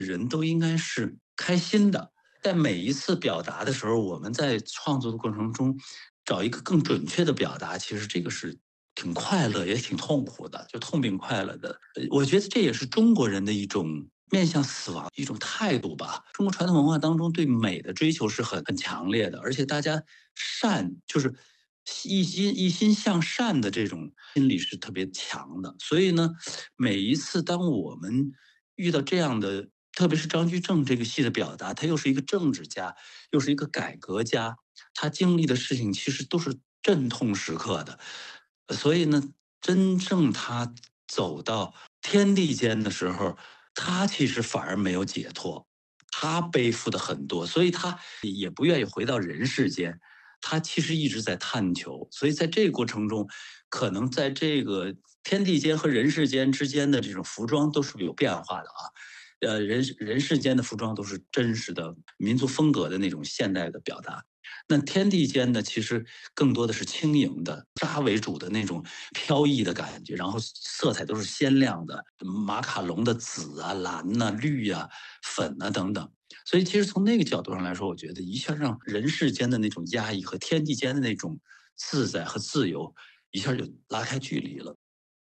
人都应该是开心的。在每一次表达的时候，我们在创作的过程中找一个更准确的表达，其实这个是挺快乐也挺痛苦的，就痛并快乐的。我觉得这也是中国人的一种面向死亡一种态度吧。中国传统文化当中对美的追求是很强烈的，而且大家就是一心向善的这种心理是特别强的。所以呢，每一次当我们遇到这样的，特别是张居正这个戏的表达，他又是一个政治家，又是一个改革家，他经历的事情其实都是阵痛时刻的。所以呢，真正他走到天地间的时候，他其实反而没有解脱，他背负的很多，所以他也不愿意回到人世间。他其实一直在探求，所以在这个过程中，可能在这个天地间和人世间之间的这种服装都是有变化的啊。人世间的服装都是真实的民族风格的那种现代的表达，那天地间呢，其实更多的是轻盈的，沙为主的那种飘逸的感觉，然后色彩都是鲜亮的，马卡龙的紫啊、蓝呐、绿啊、粉啊等等。所以其实从那个角度上来说，我觉得一下让人世间的那种压抑和天地间的那种自在和自由，一下就拉开距离了。